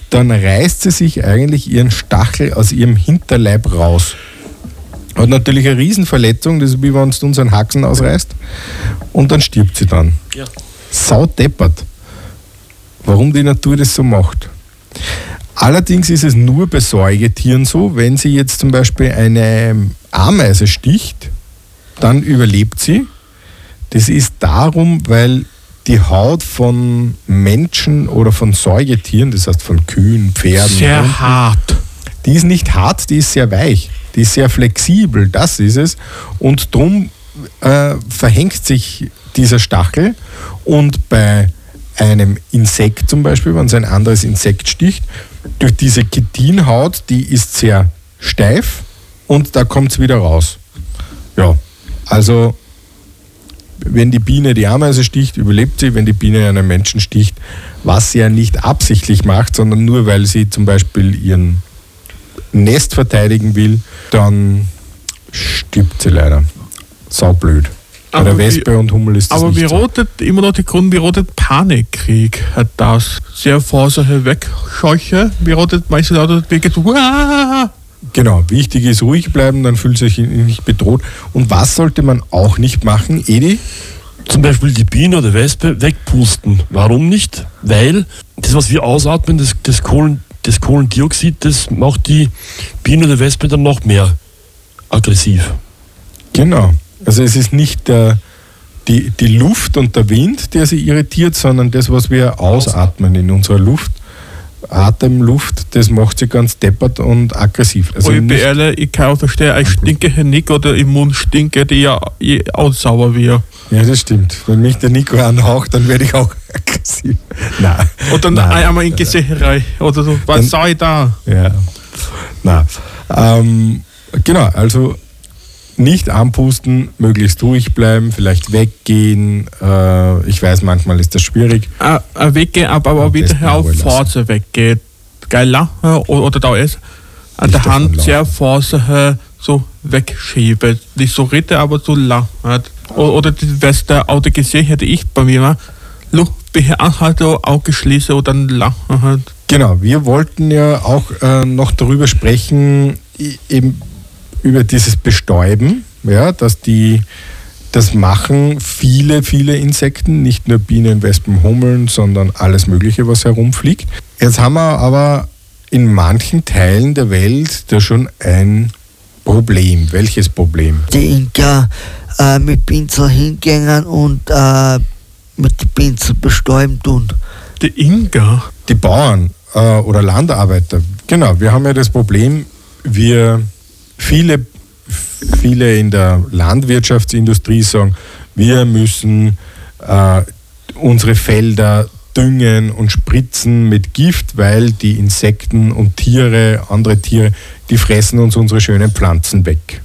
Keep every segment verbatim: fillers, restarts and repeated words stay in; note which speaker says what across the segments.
Speaker 1: dann reißt sie sich eigentlich ihren Stachel aus ihrem Hinterleib raus. Hat natürlich eine Riesenverletzung, das ist wie wenn du uns einen Haxen ausreißt, und dann stirbt sie dann.
Speaker 2: Ja.
Speaker 1: Sau deppert. Warum die Natur das so macht. Allerdings ist es nur bei Säugetieren so, wenn sie jetzt zum Beispiel eine Ameise sticht, dann überlebt sie. Das ist darum, weil die Haut von Menschen oder von Säugetieren, das heißt von Kühen, Pferden,
Speaker 3: sehr
Speaker 1: Hunden,
Speaker 3: hart.
Speaker 1: Die ist nicht hart, die ist sehr weich, die ist sehr flexibel, das ist es. Und darum äh, verhängt sich dieser Stachel, und bei einem Insekt zum Beispiel, wenn es ein anderes Insekt sticht, durch diese Chitinhaut, die ist sehr steif und da kommt es wieder raus. Ja, also wenn die Biene die Ameise sticht, überlebt sie. Wenn die Biene einen Menschen sticht, was sie ja nicht absichtlich macht, sondern nur weil sie zum Beispiel ihren Nest verteidigen will, dann stirbt sie leider. Saublöd. Bei der Wespe
Speaker 3: wie,
Speaker 1: und Hummel ist das
Speaker 3: aber
Speaker 1: nicht
Speaker 3: wie
Speaker 1: so.
Speaker 3: rotet immer noch die Grund, wie rotet Panikkrieg hat das. Sehr vorsichtig wegscheuche, wie rotet manche Leute wirklich so, Uah!
Speaker 1: Genau, wichtig ist ruhig bleiben, dann fühlt sich nicht bedroht. Und was sollte man auch nicht machen, Edi?
Speaker 2: Zum Beispiel die Biene oder Wespe wegpusten. Warum nicht? Weil das, was wir ausatmen, das, das, Kohlen, das Kohlendioxid, das macht die Biene oder Wespe dann noch mehr aggressiv.
Speaker 1: Genau. Also es ist nicht der, die, die Luft und der Wind, der sie irritiert, sondern das, was wir ausatmen in unserer Luft. Atemluft, das macht sie ganz deppert und aggressiv. Also
Speaker 3: ich bin ehrlich, ich kann auch verstehen, ich stinke hier nicht oder im Mund stinke, die ja auch sauer wird.
Speaker 1: Ja, das stimmt. Wenn mich der Nico anhaucht, dann werde ich auch aggressiv. Nein.
Speaker 3: Oder
Speaker 1: Nein.
Speaker 3: einmal in Gesicht rein. Oder so, was
Speaker 1: Dann,
Speaker 3: soll ich da?
Speaker 1: Ja. Nein. Ähm, genau, also nicht anpusten, möglichst ruhig bleiben, vielleicht weggehen. Äh, ich weiß, manchmal ist das schwierig.
Speaker 3: Äh, äh, weggehen, aber, aber wieder auf Forze weggehen. Geil, oder, oder da ist an der Hand sehr vorsichtig so wegschieben. Nicht so richtig, aber so lang. Oder, oder die Weste auch gesehen hätte ich bei mir mal. Luft bin anhalten, Auge schließen und dann lang.
Speaker 1: Genau, wir wollten ja auch äh, noch darüber sprechen, eben über dieses Bestäuben, ja, dass die das machen viele, viele Insekten, nicht nur Bienen, Wespen, Hummeln, sondern alles Mögliche, was herumfliegt. Jetzt haben wir aber in manchen Teilen der Welt da schon ein Problem. Welches Problem?
Speaker 4: Die Inka äh, mit Pinsel hingängen und äh, mit den Pinsel bestäuben tun.
Speaker 3: Die Inka?
Speaker 1: Die Bauern äh, oder Landarbeiter. Genau, wir haben ja das Problem, wir Viele, viele in der Landwirtschaftsindustrie sagen, wir müssen äh, unsere Felder düngen und spritzen mit Gift, weil die Insekten und Tiere, andere Tiere, die fressen uns unsere schönen Pflanzen weg.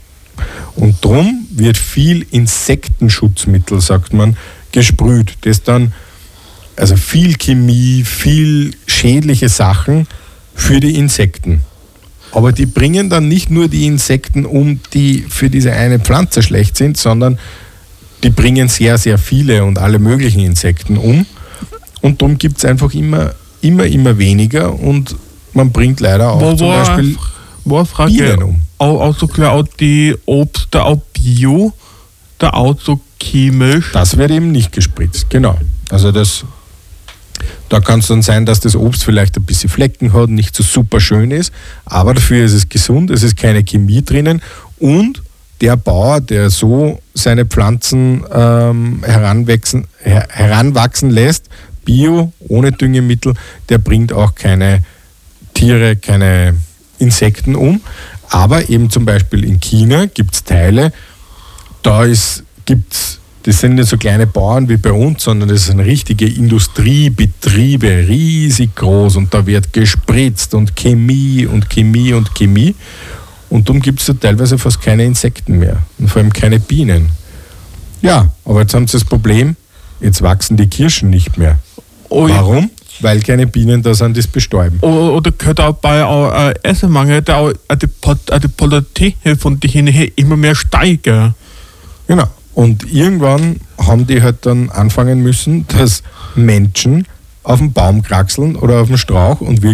Speaker 1: Und darum wird viel Insektenschutzmittel, sagt man, gesprüht. Das dann, also viel Chemie, viel schädliche Sachen für die Insekten. Aber die bringen dann nicht nur die Insekten um, die für diese eine Pflanze schlecht sind, sondern die bringen sehr, sehr viele und alle möglichen Insekten um. Und darum gibt es einfach immer, immer, immer weniger und man bringt leider auch
Speaker 3: wo,
Speaker 1: zum
Speaker 3: wo
Speaker 1: Beispiel
Speaker 3: wo Frage,
Speaker 1: Bienen um.
Speaker 3: Auch, auch so klar, auch die Obst, da auch Bio, da auch so chemisch.
Speaker 1: Das wird eben nicht gespritzt, genau. Also das... Da kann es dann sein, dass das Obst vielleicht ein bisschen Flecken hat, nicht so super schön ist, aber dafür ist es gesund, es ist keine Chemie drinnen und der Bauer, der so seine Pflanzen ähm, heranwachsen, her, heranwachsen lässt, bio, ohne Düngemittel, der bringt auch keine Tiere, keine Insekten um. Aber eben zum Beispiel in China gibt es Teile, da gibt es Das sind nicht so kleine Bauern wie bei uns, sondern das sind richtige Industriebetriebe, riesig groß und da wird gespritzt und Chemie und Chemie und Chemie und darum gibt es da teilweise fast keine Insekten mehr und vor allem keine Bienen. Ja, aber jetzt haben sie das Problem, jetzt wachsen die Kirschen nicht mehr.
Speaker 3: Oh,
Speaker 1: warum? Weil keine Bienen da sind, das bestäuben.
Speaker 3: Oder könnte auch bei äh, Essenmangel da auch die, die Qualität von den her immer mehr steigen.
Speaker 1: Genau. Und irgendwann haben die halt dann anfangen müssen, dass Menschen auf den Baum kraxeln oder auf den Strauch und wir